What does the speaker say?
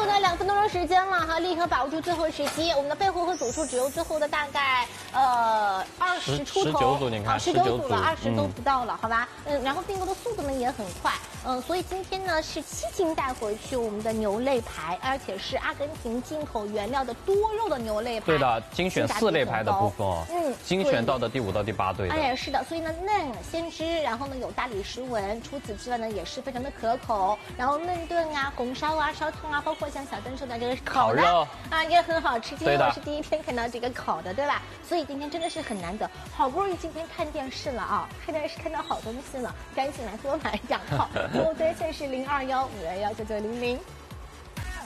呢2分多钟时间了哈，立刻把握住最后时机。我们的备货和组数只有最后的大概20出头 ，19组，你看 19组了，20都不到了，好吧？然后订购的速度呢也很快，所以今天呢是7斤带回去我们的牛肋排，而且是阿根廷进口原料的多肉的牛肋排。 对的，精选4肋排的部分哦，精选到的第5到第8对的。 哎，是的，所以呢嫩鲜汁，然后呢有大理石纹，除此之外呢也是非常的可口，然后嫩炖啊、红烧啊、烧汤啊，包括像小灯说的这个烤肉啊也很好吃。今天我是第一天看到这个烤的，对吧？所以今天真的是很难得，好不容易今天看电视了啊，看电视看到好东西了，赶紧来多买2套。我的热线是0215219900。